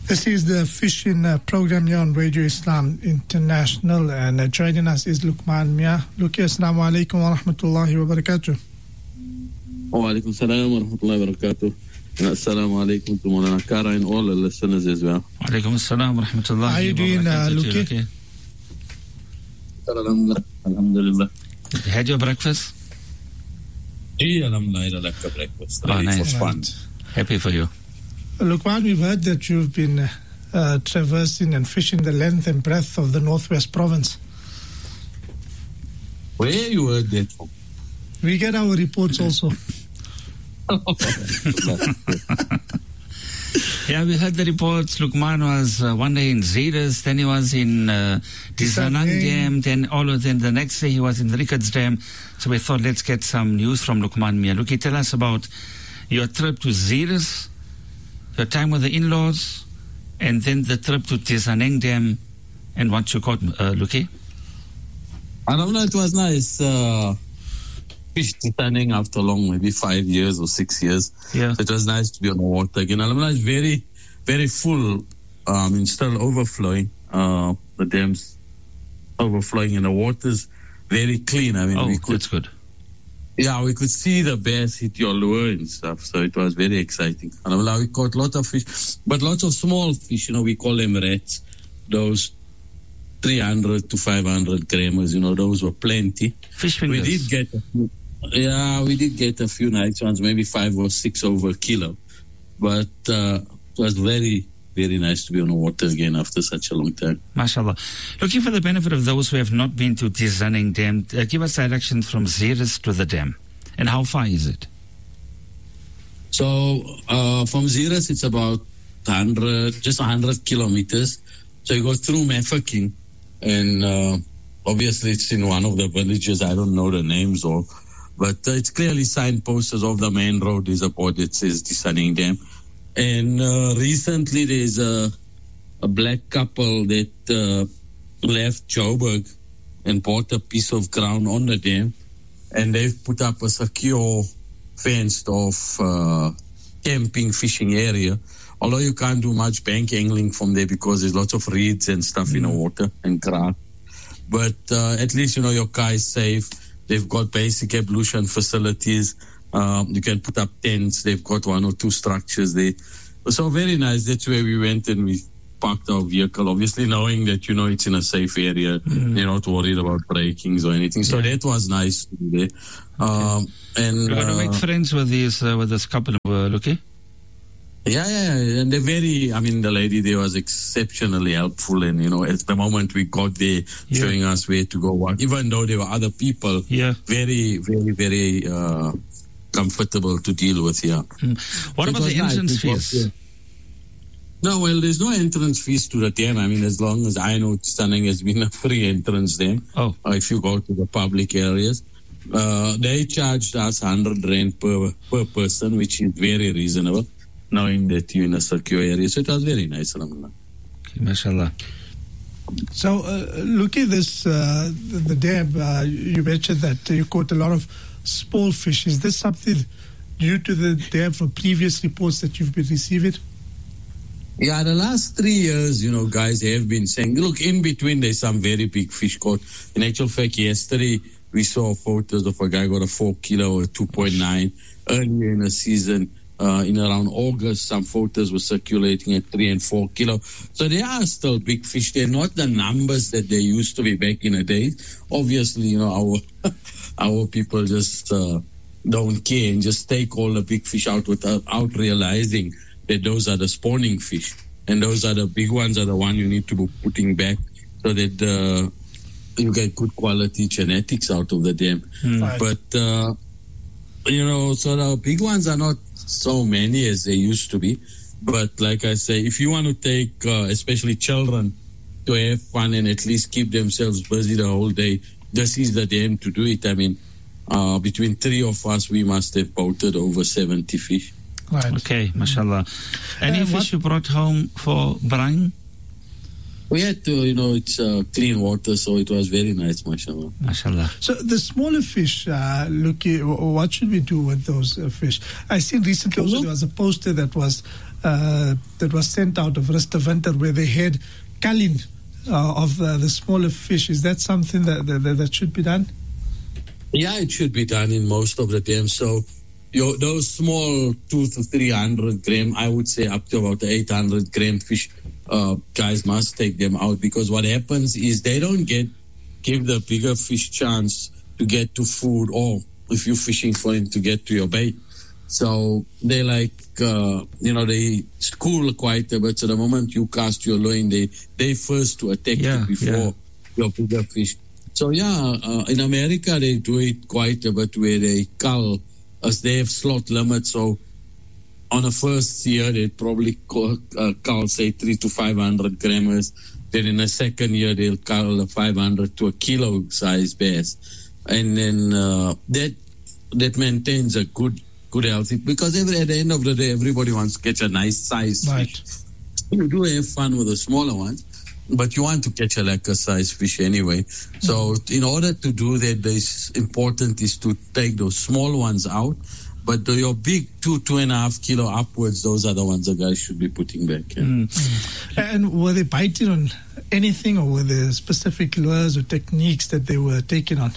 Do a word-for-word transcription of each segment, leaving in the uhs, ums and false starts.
This is the fishing uh, program here on Radio Islam International, and uh, joining us is Luqman Mia. Luqman, assalamu alaikum wa rahmatullahi wa barakatuh. Wa alaikum salam wa rahmatullahi wa barakatuh. And assalamu alaikum to Maulana Kara and all the listeners as well. Wa alaikum salam wa rahmatullahi wa barakatuh. How are you doing, uh, Luqman? Alhamdulillah. Alhamdulillah. You had your breakfast? Yeah, alhamdulillah, like a breakfast. Oh, nice. It was fun. Happy for you. Luqman, we've heard that you've been uh, traversing and fishing the length and breadth of the Northwest Province. Where you heard that from? We get our reports also. Yeah, we heard the reports. Luqman was uh, one day in Zeerust, then he was in uh, Disanang Dam, then all of them. The next day he was in the Ricketts Dam. So we thought, let's get some news from Luqman Mia. Luqman, tell us about your trip to Zeerust, your time with the in-laws, and then the trip to Disanang Dam, and what you caught, uh, Luqman. I don't know, it was nice. Uh, fish Disanang after long, maybe five years or six years. Yeah. So it was nice to be on the water again. Alhamdulillah is very, very full. I mean, still overflowing. Uh, the dam's overflowing and the water's very clean. I mean, Oh, we could, that's good. yeah, we could see the bass hit your lure and stuff. So it was very exciting. Alhamdulillah, we caught lots of fish, but lots of small fish. You know, we call them rats. Those three hundred to five hundred grammers. You know, those were plenty. Fish We fingers. did get a few, yeah, we did get a few nice ones, maybe five or six over a kilo. But uh, it was very, very nice to be on the water again after such a long time. MashaAllah. Looking for the benefit of those who have not been to Disanang Dam, uh, give us directions from Zeerust to the dam. And how far is it? So uh, from Zeerust, it's about one hundred, just one hundred kilometers. So you go through Mafeking, and uh, obviously it's in one of the villages. I don't know the names of, but uh, it's clearly signposted of the main road. There's a board that says Disanang Dam. And uh, recently there's a, a black couple that uh, left Joburg and bought a piece of ground on the dam, and they've put up a secure fenced off uh, camping fishing area. Although you can't do much bank angling from there because there's lots of reeds and stuff mm. in the water and grass. But uh, at least, you know, your car is safe. They've got basic ablution facilities. Um, you can put up tents. They've got one or two structures there. So very nice. That's where we went and we parked our vehicle, obviously knowing that, you know, it's in a safe area. Mm. You're not worried about breakings or anything. So yeah. that was nice to be there. Um, and You're going to uh, make friends with these, uh, with this couple, uh, Luqman? Yeah, yeah, yeah, and they're very, I mean, the lady there was exceptionally helpful, and, you know, at the moment we got there, yeah. showing us where to go, even though there were other people, yeah. very, very, very uh, comfortable to deal with, yeah. Mm. What it about the entrance nice. fees? Was, yeah. No, well, there's no entrance fees to the dam. I mean, as long as I know, Disanang has been a free entrance dam. Oh. Uh, if you go to the public areas. Uh, they charged us one hundred rand per, per person, which is very reasonable, knowing that you're in a secure area. So it was very nice, alhamdulillah. Okay, mashallah. So, uh, look at this, uh, the, the dam, uh, you mentioned that you caught a lot of small fish. Is this something due to the dam from previous reports that you've been receiving? Yeah, the last three years, you know, guys have been saying, look, in between there's some very big fish caught. In actual fact, yesterday we saw photos of a guy got a four kilo or two point nine. Earlier in the season, uh, in around August, some photos were circulating at three and four kilo. So they are still big fish. They're not the numbers that they used to be back in the day. Obviously, you know, our our people just uh, don't care and just take all the big fish out without realizing that those are the spawning fish, and those are the big ones are the one you need to be putting back so that uh, you get good quality genetics out of the dam. Mm. Right. But, uh, you know, so the big ones are not so many as they used to be. But like I say, if you want to take, uh, especially children, to have fun and at least keep themselves busy the whole day, this is the dam to do it. I mean, uh, between three of us, we must have boated over seventy fish. Right. Okay, mashallah. Any uh, fish what? you brought home for brine? We had to, you know, it's uh, clean water, so it was very nice, mashallah. Mashallah. So the smaller fish, uh, look, what should we do with those uh, fish? I seen recently also there was a poster that was uh, that was sent out of Rustenburg where they had culling uh, of uh, the smaller fish. Is that something that, that that should be done? Yeah, it should be done in most of the dams. So your, those small two to three hundred gram, I would say up to about eight hundred gram fish, uh, guys must take them out, because what happens is they don't get give the bigger fish chance to get to food, or if you're fishing for him to get to your bait. So they like, uh, you know, they school quite a bit. So the moment you cast your line, they they first to attack Yeah, you before yeah. your bigger fish. So yeah, uh, in America they do it quite a bit where they cull, as they have slot limits. So on a first year they probably cull, uh, cull say three to five hundred grammers. Then in a second year they'll cull a five hundred to a kilo size bass, and then uh, that that maintains a good good healthy, because every, at the end of the day everybody wants to catch a nice size Right. fish. You do have fun with the smaller ones, but you want to catch a lekker size fish anyway. So in order to do that, it's important is to take those small ones out. But the, your big two, two and a half kilo upwards, those are the ones the guys should be putting back. Yeah. Mm. And were they biting on anything, or were there specific lures or techniques that they were taking on?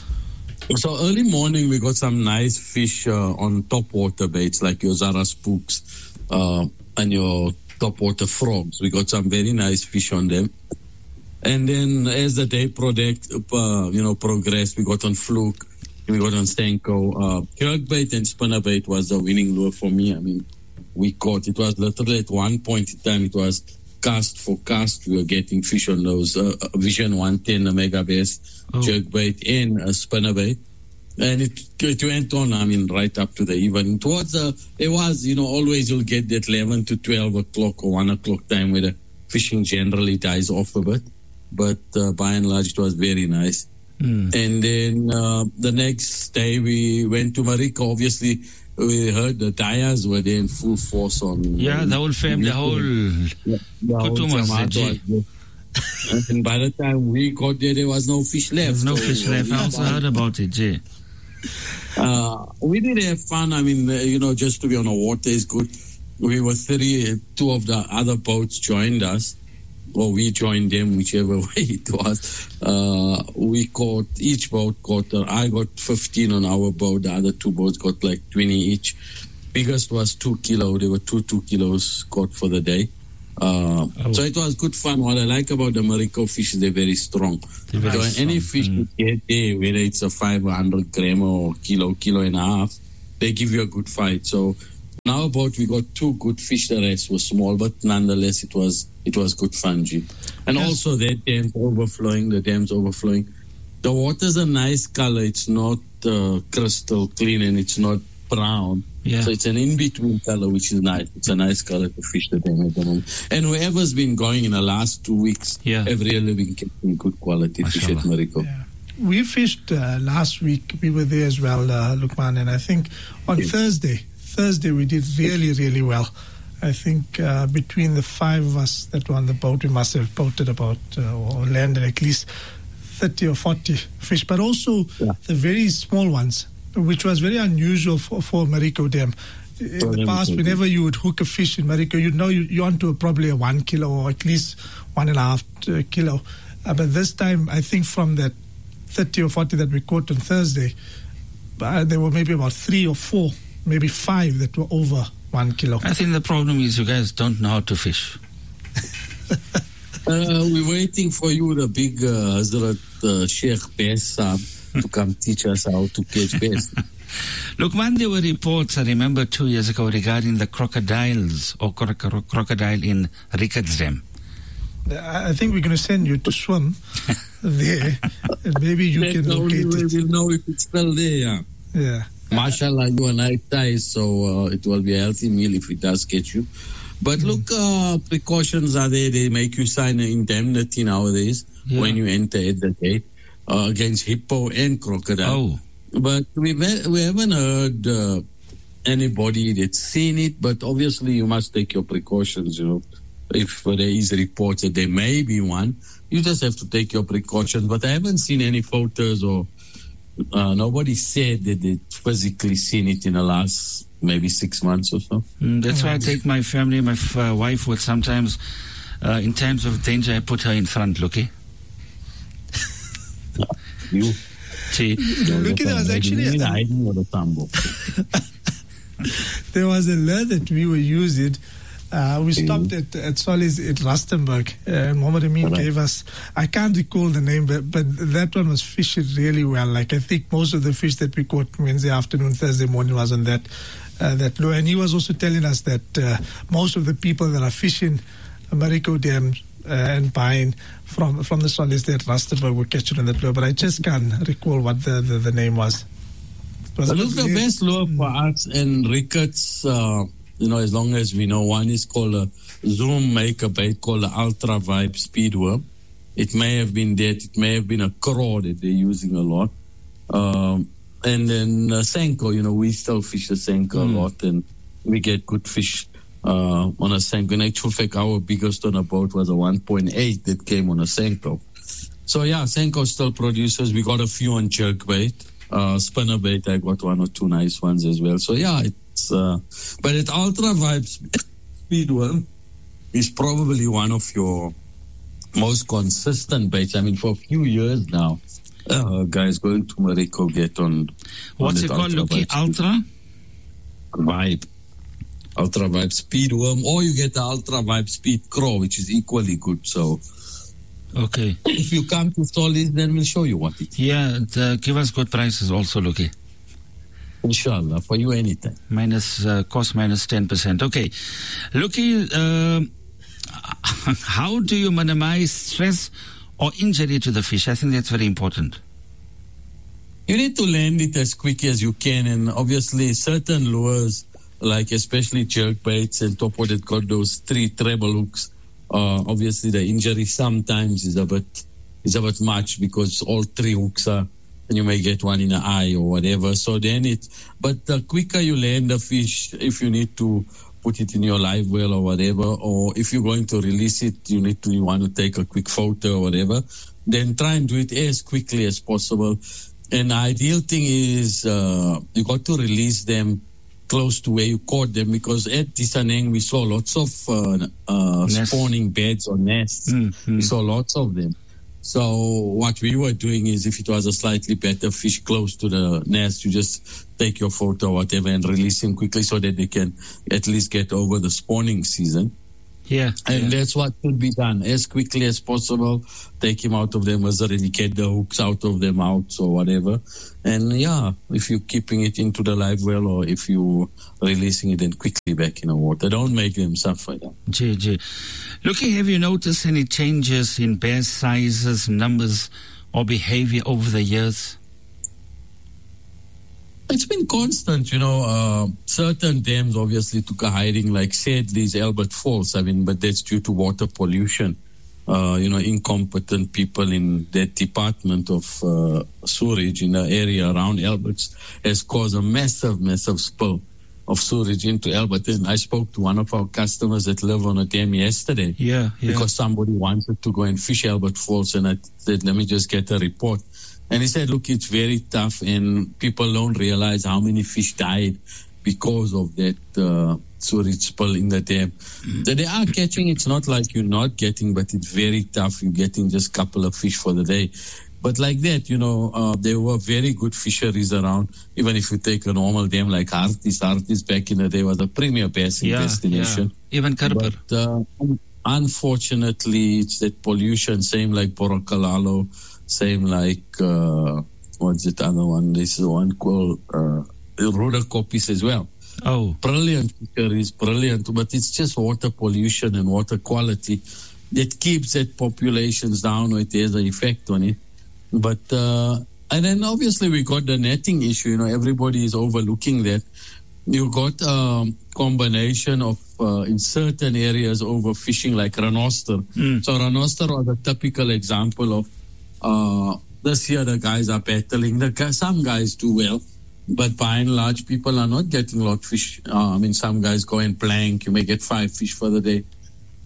So early morning, we got some nice fish uh, on top water baits, like your Zara spooks uh, and your top water frogs. We got some very nice fish on them. And then as the day product, uh, you know, progressed, we got on fluke, we got on Senko. Uh, jerkbait and spinnerbait was the winning lure for me. I mean, we caught, it was literally at one point in time, it was cast for cast. We were getting fish on those uh, Vision one ten, the mega bass, oh. jerkbait and a spinnerbait. And it, it went on, I mean, right up to the evening. Towards the, it was, you know, always you'll get that eleven to twelve o'clock or one o'clock time where the fishing generally dies off a bit. But uh, by and large, it was very nice. Mm. And then uh, the next day we went to Mariko. Obviously, we heard the Dayas were there in full force on. Yeah, um, the whole family, the whole. Yeah, the whole tomato. And by the time we got there, there was no fish left. There's no so, fish left. I also heard about it, yeah. Uh, we did have fun. I mean, uh, you know, just to be on the water is good. We were three, two of the other boats joined us, or we joined them, whichever way it was. Uh, we caught, each boat caught, uh, I got fifteen on our boat, the other two boats got like twenty each. Biggest was two kilo. There were two two kilos caught for the day. Uh, oh. So it was good fun. What I like about the Mariko fish is they're very strong. They're very so strong. Any fish mm. you get there, whether it's a five hundred gram or kilo, kilo and a half, they give you a good fight. So now about we got two good fish. The rest was small, but nonetheless it was it was good fun, G. And yes. also that dam's overflowing, the dam's overflowing. The water's a nice color. It's not uh, crystal clean and it's not brown. Yeah. So it's an in-between color, which is nice. It's a nice color to fish the dam at the moment. And whoever's been going in the last two weeks yeah. have really been catching good quality Mashallah. Fish at Mariko. Yeah. We fished uh, last week. We were there as well, uh, Lukman, and I think on yes. Thursday, Thursday we did really, really well. I think uh, between the five of us that were on the boat, we must have boated about uh, or landed at least thirty or forty fish, but also yeah. the very small ones, which was very unusual for, for Mariko Dam. In the past, whenever you would hook a fish in Mariko, you'd know you, you're onto a, probably a one kilo or at least one and a half uh, kilo. Uh, but this time, I think from that thirty or forty that we caught on Thursday, uh, there were maybe about three or four, maybe five that were over one kilo. I think the problem is you guys don't know how to fish. uh, we're waiting for you, the big uh, Hazrat uh, Sheikh Bass Saab, to come teach us how to catch bass. Look, man, there were reports, I remember two years ago, regarding the crocodiles or cro- cro- crocodile in Ricketts Dam. I think we're going to send you to swim there, and maybe you That's can the locate only way it. We'll know if it's still there, yeah. Yeah. Mashallah, you are nice guys, so uh, it will be a healthy meal if it does catch you. But mm. look, uh, precautions are there. They make you sign an indemnity nowadays yeah. when you enter at the gate uh, against hippo and crocodile. Oh. But we we haven't heard uh, anybody that's seen it. But obviously, you must take your precautions. You know, if there is reports that there may be one, you just have to take your precautions. But I haven't seen any photos or uh, nobody said that they'd physically seen it in the last maybe six months or so. Mm, that's why I take my family, my f- uh, wife would sometimes, uh, in times of danger, I put her in front, Lucky. You? See, Look, there was actually a, hiding or the tambo. there was a lure that we were using. Uh, we stopped at, at Solis at Rustenburg. Uh, Mohammed Amin Right. gave us, I can't recall the name, but, but that one was fishing really well. Like I think most of the fish that we caught Wednesday afternoon, Thursday morning was on that uh, that lure. And he was also telling us that uh, most of the people that are fishing Marico Dam uh, and buying from from the Solis there at Rustenburg were catching on that lure. But I just can't recall what the, the, the name was. It was But look, the really- best lure for us and rickets, uh, you know, as long as we know, one is called a Zoom maker bait called the Ultra Vibe Speedworm. It may have been that, it may have been a craw that they're using a lot. Um, and then uh, Senko, you know, we still fish the Senko Mm. a lot, and we get good fish uh, on a Senko. In actual fact, our biggest on a boat was a one point eight that came on a Senko. So yeah, Senko still produces. We got a few on jerkbait. Uh, spinnerbait, I got one or two nice ones as well. So yeah, it's, uh, but at Ultra Vibes Speedworm is probably one of your most consistent baits. I mean, for a few years now, uh, guys going to Marico get on. what's on it that called, Ultra Lucky? Vibe Ultra? Vibe. Ultra Vibe Speedworm, or you get the Ultra Vibe Speed Crow, which is equally good. So Okay. if you come to Solis, then we'll show you what it is. Yeah, the, give us good prices also, Lucky. Inshallah, for you anytime. Minus, uh, cost minus ten percent. Okay. Lucky, uh, how do you minimize stress or injury to the fish? I think that's very important. You need to land it as quick as you can, and obviously certain lures, like especially jerk baits and topo that got those three treble hooks, uh, obviously the injury sometimes is a bit is a bit much because all three hooks are, and you may get one in the eye or whatever. So then it, but the quicker you land the fish, if you need to put it in your live well or whatever, or if you're going to release it, you need to, you want to take a quick photo or whatever, then try and do it as quickly as possible. And the ideal thing is uh, you got to release them close to where you caught them, because at Disaneng we saw lots of uh, uh, Nests. spawning beds or nests. Mm, mm. We saw lots of them. So what we were doing is, if it was a slightly better fish close to the nest, you just take your photo or whatever and release him quickly so that they can at least get over the spawning season. Yeah. And yeah. that's what should be done as quickly as possible. Take him out of their misery, get the hooks out of their mouths or whatever. And yeah, if you're keeping it into the live well, or if you're releasing it then quickly back in the water, don't make them suffer. Yeah. Gee, gee. Lucky, have you noticed any changes in bear sizes, numbers, or behavior over the years? It's been constant, you know. Uh, certain dams obviously took a hiding, like Sadley's Albert Falls. I mean, but that's due to water pollution. Uh, you know, incompetent people in that department of uh, sewage in the area around Albert's has caused a massive, massive spill of sewage into Albert. And I spoke to one of our customers that live on a dam yesterday. Yeah, yeah. Because somebody wanted to go and fish Albert Falls, and I said, let me just get a report. And he said, look, it's very tough, and people don't realize how many fish died because of that uh, sewage spill in the dam. So they are catching. It's not like you're not getting, but it's very tough. You're getting just a couple of fish for the day. But like that, you know, uh, there were very good fisheries around. Even if you take a normal dam like Hartis, Hartis back in the day was a premier bassing yeah, destination. yeah. Even Karper. But uh, unfortunately, it's that pollution, same like Porokalalo, same like, uh, what's the other one? This is one called uh, Rhodocopis as well. Oh. Brilliant fisheries, brilliant, but it's just water pollution and water quality that keeps that populations down, or it has an effect on it. But, uh, and then obviously we got the netting issue, you know, everybody is overlooking that. You got a um, combination of, uh, in certain areas, overfishing like Ranoster. Mm. So Ranoster was a typical example of, uh, this year the guys are battling. The guys, some guys do well, but by and large, people are not getting a lot of fish. Uh, I mean, some guys go and plank. You may get five fish for the day.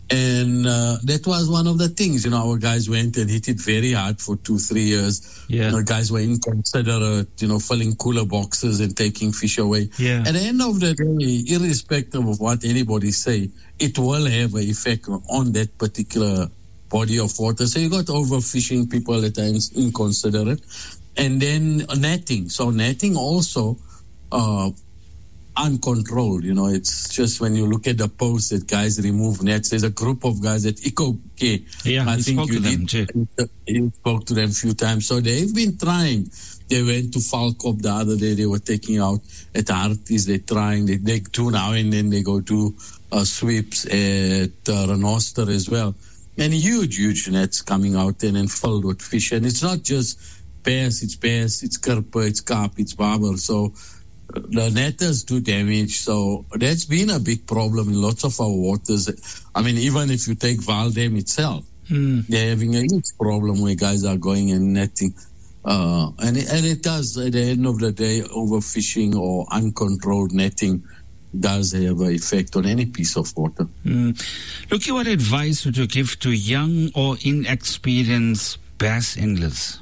And uh, that was one of the things, you know, our guys went and hit it very hard for two, three years. Yeah. Our guys were inconsiderate, you know, filling cooler boxes and taking fish away. Yeah. At the end of the day, irrespective of what anybody say, it will have an effect on that particular body of water. So you got overfishing, people at times inconsiderate. And then netting. So netting also uh, uncontrolled, you know, it's just when you look at the post that guys remove nets. There's a group of guys at EcoK. Yeah, I you think spoke you to them too. did, you spoke to them a few times. So they've been trying. They went to Falkop the other day. They were taking out at Harties. They're trying. They, they do now and then. They go to uh, sweeps at uh, Renoster as well. And huge, huge nets coming out then and filled with fish. And it's not just bass, it's bass, it's karper, it's carp, it's barber. So uh, the netters do damage. So that's been a big problem in lots of our waters. I mean, even if you take Valdam itself, Mm. they're having a huge problem where guys are going and netting. Uh, and, it, and it does, at the end of the day, overfishing or uncontrolled netting does have an effect on any piece of water. Mm. Look, what advice would you give to young or inexperienced bass anglers?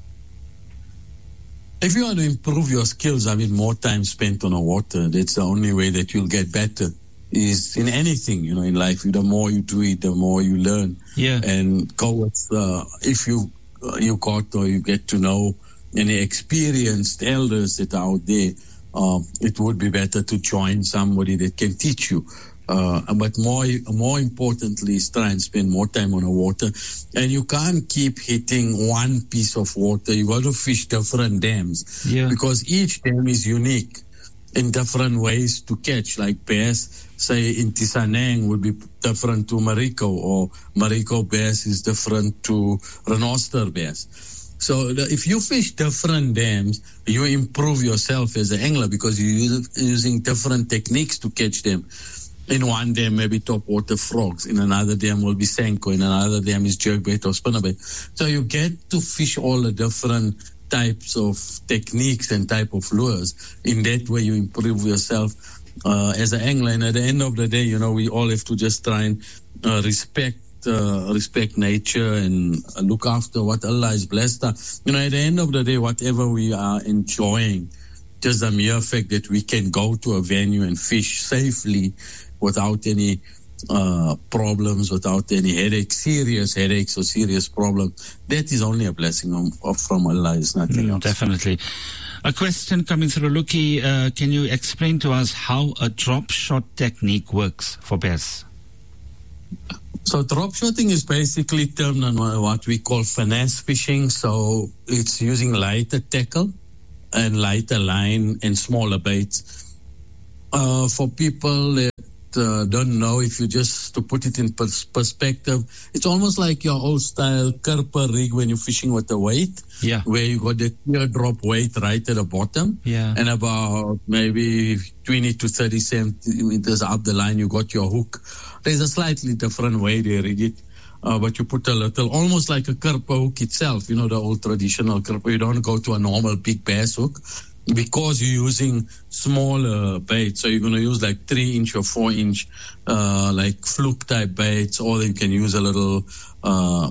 If you want to improve your skills, I mean, more time spent on the water, that's the only way that you'll get better. Is in anything, you know, in life. The more you do it, the more you learn. Yeah. And go with, uh, if you uh, you got or you get to know any experienced elders that are out there, uh, it would be better to join somebody that can teach you. Uh, but more more importantly is try and spend more time on the water. And you can't keep hitting one piece of water. You got to fish different dams. Yeah. Because each dam is unique in different ways to catch. Like bass, say in Tisanang would be different to Mariko, or Mariko bass is different to Renoster bass. So the, if you fish different dams, you improve yourself as an angler because you're using different techniques to catch them. In one dam, maybe topwater frogs. In another dam will be Senko. In another dam is jerkbait or spinnerbait. So you get to fish all the different types of techniques and type of lures. In that way, you improve yourself uh, as an angler. And at the end of the day, you know, we all have to just try and uh, respect uh, respect nature and uh, look after what Allah has blessed us. You know, at the end of the day, whatever we are enjoying, just the mere fact that we can go to a venue and fish safely without any uh, problems, without any headaches, serious headaches or serious problems, that is only a blessing of, of from Allah, is nothing Mm, else. definitely. A question coming through, Luki, uh, can you explain to us how a drop shot technique works for bass? So drop shotting is basically termed on what we call finesse fishing. So it's using lighter tackle and lighter line and smaller baits. Uh, for people that uh, don't know, if you just to put it in pers- perspective, it's almost like your old style Kerper rig when you're fishing with the weight, Yeah. where you got the teardrop weight right at the bottom, Yeah. and about maybe twenty to thirty centimeters up the line, you got your hook. There's a slightly different way they rig it. Uh, but you put a little, almost like a Kerper hook itself, you know, the old traditional Kerper. You don't go to a normal big bass hook because you're using smaller baits. So you're going to use like three inch or four inch, uh, like fluke type baits, or you can use a little, uh,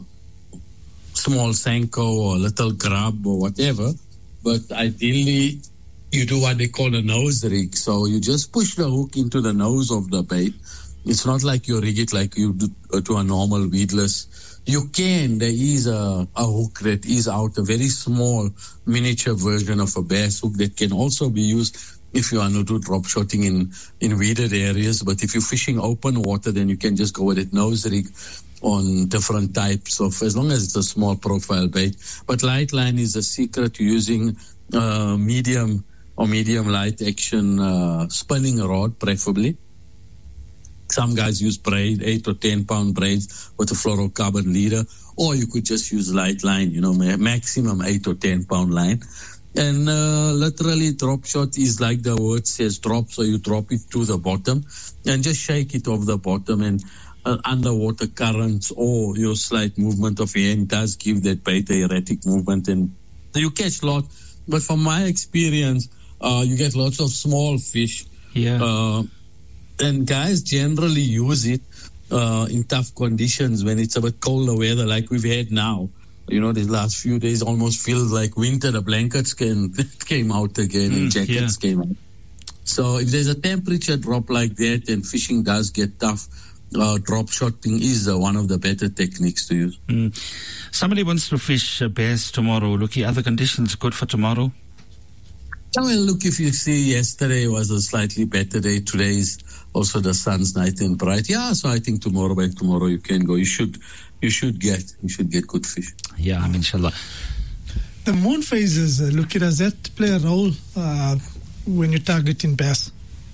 small Senko or a little grub or whatever. But ideally, you do what they call a nose rig. So you just push the hook into the nose of the bait. It's not like you rig it like you do uh, to a normal weedless. You can, there is a, a hook that is out, a very small miniature version of a bass hook that can also be used if you are not do drop shotting in, in weeded areas. But if you're fishing open water, then you can just go with it nose rig on different types of, as long as it's a small profile bait. But light line is a secret to using uh, medium or medium light action uh, spinning rod, preferably. Some guys use braid, eight or ten pound braids with a fluorocarbon leader, or you could just use light line, you know, maximum eight or ten pound line. And uh, literally drop shot is like the word says, drop, so you drop it to the bottom and just shake it off the bottom, and uh, underwater currents or your slight movement of your hand does give that bait a erratic movement, and you catch a lot. But from my experience, uh, you get lots of small fish. Yeah. Uh, And guys generally use it uh, in tough conditions when it's a bit colder weather like we've had now. You know, these last few days almost feels like winter. The blankets came, came out again mm, and jackets yeah. came out. So if there's a temperature drop like that and fishing does get tough, uh, drop shotting is uh, one of the better techniques to use. Mm. Somebody wants to fish uh, bass tomorrow. Looky, are the conditions good for tomorrow? Well, look, if you see yesterday was a slightly better day. Today is also the sun's nice and bright. Yeah, so I think tomorrow by tomorrow you can go. You should you should get you should get good fish. Yeah, I mean, inshallah. The moon phases, uh, look, does that play a role uh, when you're targeting bass?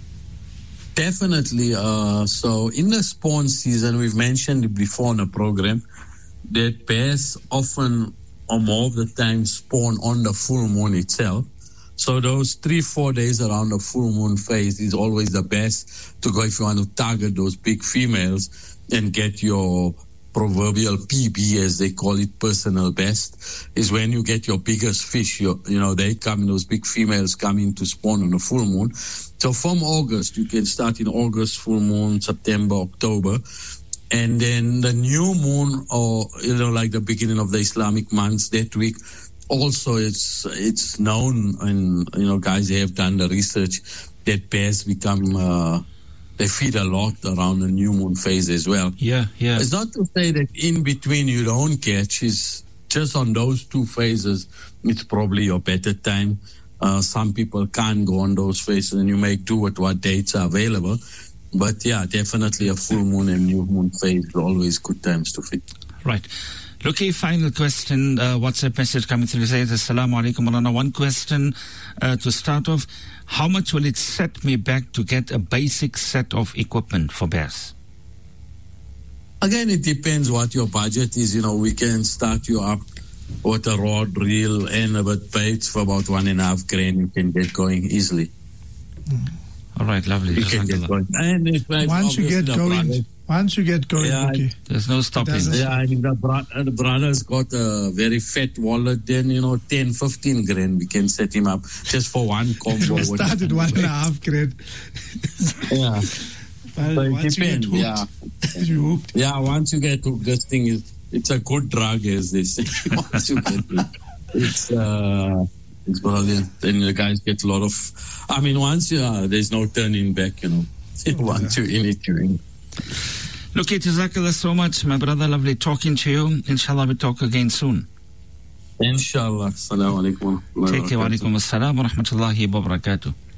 Definitely. Uh, so in the spawn season, we've mentioned it before in the program that bass often or more of the time spawn on the full moon itself. So those three, four days around the full moon phase is always the best to go if you want to target those big females and get your proverbial P B, as they call it, personal best, is when you get your biggest fish. Your, you know, they come, those big females come in to spawn on the full moon. So from August, you can start in August, full moon, September, October. And then the new moon, or, you know, like the beginning of the Islamic months that week, also, it's it's known, and you know, guys have done the research that bears become uh, they feed a lot around the new moon phase as well. Yeah, yeah. It's not to say that in between you don't catch. It's just on those two phases, it's probably your better time. Uh, some people can't go on those phases, and you make do with what dates are available. But yeah, definitely a full moon and new moon phase are always good times to feed. Right. Lucky, final question, uh, WhatsApp message coming through says, Assalamu alaikum, Malana. One question uh, to start off. How much will it set me back to get a basic set of equipment for bass? Again, it depends what your budget is. You know, we can start you up with a rod, reel, and a bit baits for about one and a half grand. You can get going easily. Mm. All right, lovely. You can get going. And if, once you get going, brothers, once you get going, yeah, okay. There's no stopping. Yeah, I think the, bro- the brother's got a very fat wallet. Then, you know, ten, fifteen grand, we can set him up just for one combo. We started one and a half grand. Yeah. Well, so once you get hooked, yeah. you hooked. Yeah, once you get hooked, this thing is, it's a good drug, as they say. Once you get hooked, it's, uh, it's brilliant. Then the guys get a lot of, I mean, once you are, there's no turning back, you know. Once you're in it, you're in it. Look, Jazakallah so much, my brother. Lovely talking to you. Inshallah, we talk again soon. Inshallah. Assalamu alaikum. Take care. Wa alaikum assalam wa rahmatullahi wa barakatuh.